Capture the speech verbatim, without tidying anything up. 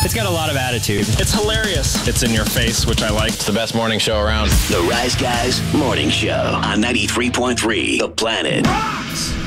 It's got a lot of attitude. It's hilarious. It's in your face, which I like. It's the best morning show around. The Rise Guys Morning Show on ninety-three point three The Planet. Rocks!